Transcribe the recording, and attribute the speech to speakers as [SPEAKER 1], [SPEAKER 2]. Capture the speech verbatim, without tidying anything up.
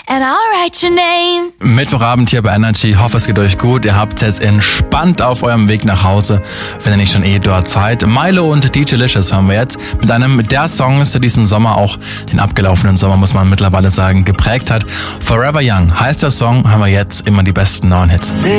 [SPEAKER 1] and I'll write your name.
[SPEAKER 2] Mittwochabend hier bei Energy. Hoffe, es geht euch gut. Ihr habt es entspannt auf eurem Weg nach Hause, wenn ihr nicht schon eh dort seid. Milo und D J Licious hören wir jetzt mit einem der Songs, der diesen Sommer, auch den abgelaufenen Sommer, muss man mittlerweile sagen, geprägt hat. Forever Young heißt der Song, haben wir jetzt immer die besten neuen Hits.